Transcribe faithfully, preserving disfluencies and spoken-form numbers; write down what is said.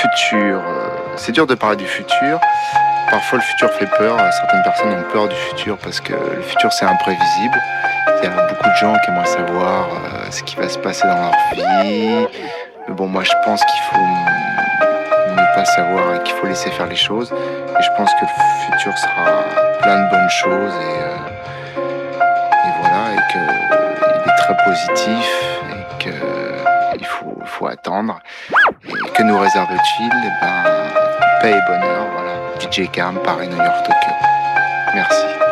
futur, euh, c'est dur de parler du futur. Parfois le futur fait peur, certaines personnes ont peur du futur parce que le futur c'est imprévisible. Il y a beaucoup de gens qui aimeraient savoir euh, ce qui va se passer dans leur vie. Mais bon, moi je pense qu'il faut ne pas savoir et qu'il faut laisser faire les choses. Et je pense que le futur sera plein de bonnes choses et, euh, et voilà, et qu'il est très positif et qu'il faut, faut attendre. Et que nous réserve-t-il? Eh ben, paix et bonheur, voilà. D J Carm, Paris, New York, Tokyo. Merci.